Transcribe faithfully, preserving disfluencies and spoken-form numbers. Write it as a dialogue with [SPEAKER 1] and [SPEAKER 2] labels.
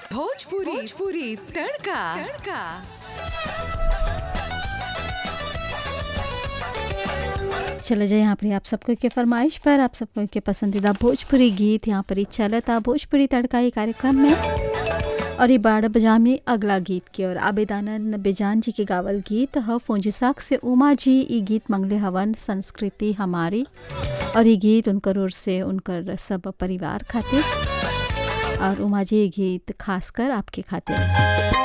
[SPEAKER 1] भोजपुरी भोजपुरी तड़का तड़का।
[SPEAKER 2] चले जाए यहाँ पर आप सबको के फरमाइश पर आप सबको के पसंदीदा भोजपुरी गीत यहाँ पर ही चलता भोजपुरी तड़का ये कार्यक्रम में। और ये बारह बजा में अगला गीत की और आबेदानंद बेजान जी के गावल गीत ह फोंजुसाक से उमा जी ये गीत मंगले हवन संस्कृति हमारी। और ये गीत उनकर ओर से उनकर सब परिवार खातिर और उमा जी ये गीत खासकर आपके खातिर।